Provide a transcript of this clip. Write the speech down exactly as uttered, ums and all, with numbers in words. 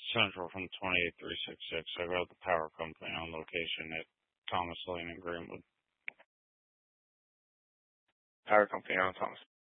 Central from twenty-eight three sixty-six. I got the power company on location at Thomas Lane in Greenwood. Power company on Thomas.